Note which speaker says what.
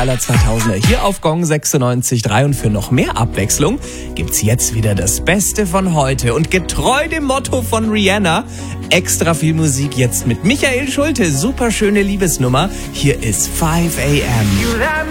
Speaker 1: aller 2000er hier auf Gong 96.3 und für noch mehr Abwechslung gibt's jetzt wieder das Beste von heute und getreu dem Motto von Rihanna, extra viel Musik jetzt mit Michael Schulte, super schöne Liebesnummer, hier ist 5 AM.